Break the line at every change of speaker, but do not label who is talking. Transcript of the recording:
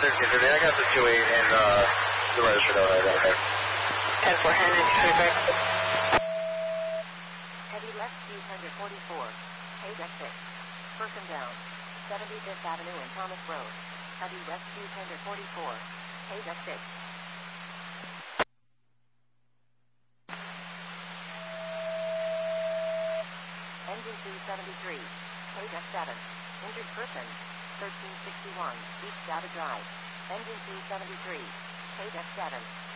1350. I got the 28 and the registered overhead out there.
10-4, Henry, 35.
Heavy left speed 144. Page X6. Person down. 75th Avenue and Thomas Road. Heavy west speed 144. Page X6. Engine 273. Page F7. Injured person. 1361. East Data Drive. Engine 273. Page F7.